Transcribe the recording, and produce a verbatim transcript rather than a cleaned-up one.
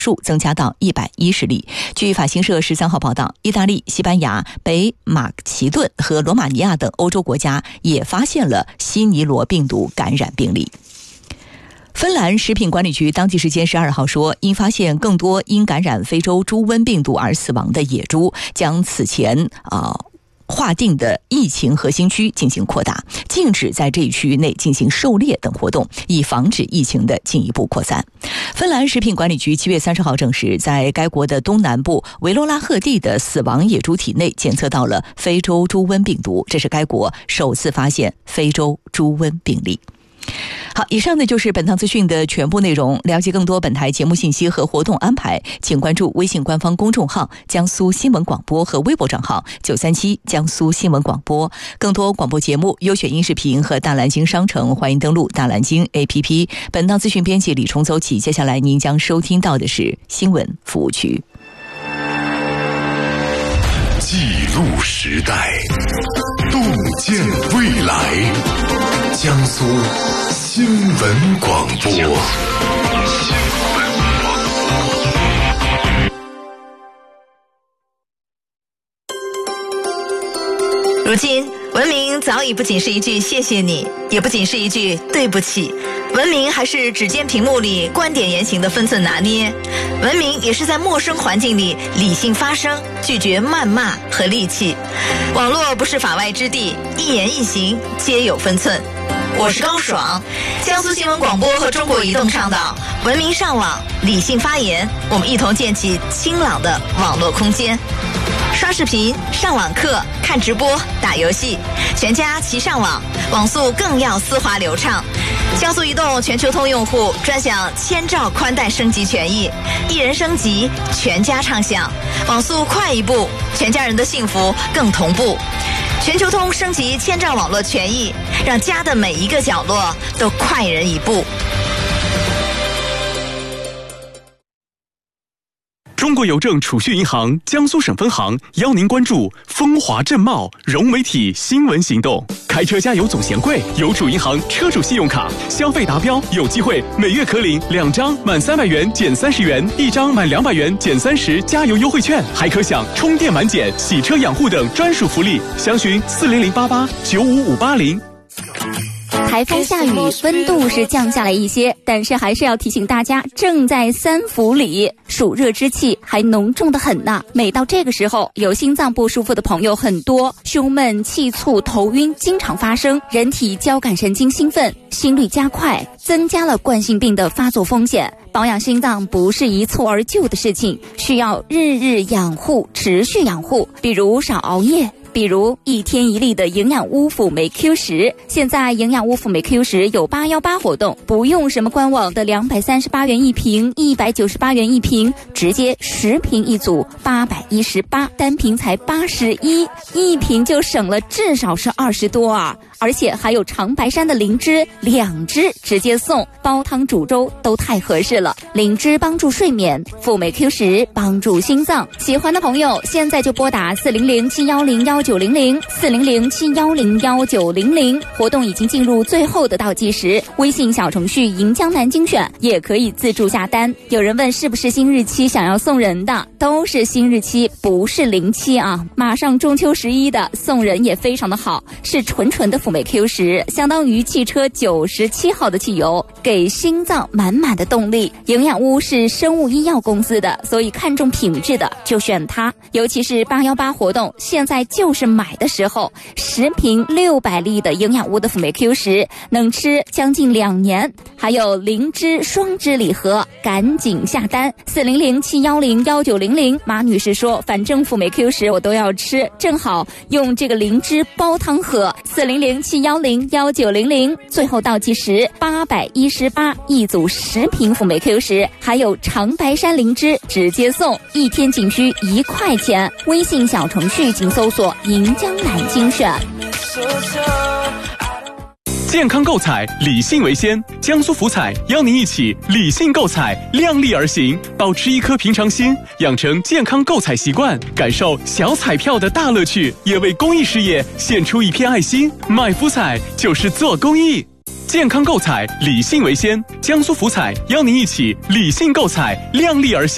数增加到一百一十例。据法新社十三号报道，意大利、西班牙、北马其顿和罗马尼亚等欧洲国家也发现了西尼罗病毒感染病例。芬兰食品管理局当地时间十二号说，因发现更多因感染非洲猪瘟病毒而死亡的野猪，将此前啊、呃、划定的疫情核心区进行扩大，禁止在这一区域内进行狩猎等活动，以防止疫情的进一步扩散。芬兰食品管理局七月三十号证实，在该国的东南部维罗拉赫地的死亡野猪体内检测到了非洲猪瘟病毒，这是该国首次发现非洲猪瘟病例。好，以上呢就是本堂资讯的全部内容。了解更多本台节目信息和活动安排，请关注微信官方公众号江苏新闻广播和微博账号九三七江苏新闻广播。更多广播节目、优选音视频和大蓝鲸商城，欢迎登录大蓝鲸 A P P。本堂资讯编辑李崇走起，接下来您将收听到的是新闻服务区。 记录时代，洞见未来。江苏新闻广播。 如今，文明早已不仅是一句谢谢你，也不仅是一句对不起，文明还是指尖屏幕里观点言行的分寸拿捏，文明也是在陌生环境里理性发声，拒绝谩骂和戾气。网络不是法外之地，一言一行皆有分寸。我是高爽，江苏新闻广播和中国移动倡导文明上网，理性发言，我们一同建起清朗的网络空间。刷视频、上网课、看直播、打游戏，全家齐上网，网速更要丝滑流畅。江苏移动全球通用户专享千兆宽带升级权益，一人升级，全家畅享，网速快一步，全家人的幸福更同步。全球通升级千兆网络权益，让家的每一个角落都快人一步。 中国邮政储蓄银行江苏省分行邀您关注风华正茂融媒体新闻行动。开车加油总嫌贵，邮储银行车主信用卡消费达标有机会每月可领两张满三百元减三十元，一张满两百元减三十加油优惠券，还可享充电满减、洗车养护等专属福利。详询四零零八八九五五八零。 台风下雨，温度是降下来一些，但是还是要提醒大家，正在三伏里，暑热之气还浓重的很呢。每到这个时候，有心脏不舒服的朋友很多，胸闷、气促、头晕经常发生，人体交感神经兴奋，心率加快，增加了冠心病的发作风险。保养心脏不是一蹴而就的事情，需要日日养护，持续养护，比如少熬夜，比如一天一粒的营养乌辅酶 Q 十，现在营养乌辅酶 Q 十有八一八活动，不用什么官网的两百三十八元一瓶、一百九十八元一瓶，直接十瓶一组，八百一十八，单瓶才八十一，一瓶就省了至少是二十多啊！而且还有长白山的灵芝，两支直接送，煲汤煮粥都太合适了。灵芝帮助睡眠，辅酶 Q 十帮助心脏。喜欢的朋友现在就拨打四零零七幺零幺九零零四零零七幺零幺九零零，活动已经进入最后的倒计时。微信小程序银江南精选也可以自助下单。有人问是不是新日期想要送人的，都是新日期，不是零期啊！马上中秋十一的送人也非常的好，是纯纯的辅酶 Q 十，相当于汽车九十七号的汽油，给心脏满满的动力。营养屋是生物医药公司的，所以看重品质的就选它。尤其是八一八活动，现在就是买的时候，十瓶六百粒的营养屋的辅酶 Q 十能吃将近两年。还有灵芝双支礼盒，赶紧下单四零零七幺零幺九零零。马女士说，反正辅酶 Q 十我都要吃，正好用这个灵芝煲汤喝。四零零七幺零幺九零零，最后倒计时八百一十八，一组十瓶辅酶 Q 十，还有长白山灵芝直接送，一天仅需一块钱。微信小程序请搜索银江南精选。 健康购彩，理性为先。江苏福彩邀您一起理性购彩，量力而行，保持一颗平常心，养成健康购彩习惯，感受小彩票的大乐趣，也为公益事业献出一片爱心。买福彩就是做公益。健康购彩，理性为先。江苏福彩邀您一起理性购彩，量力而行。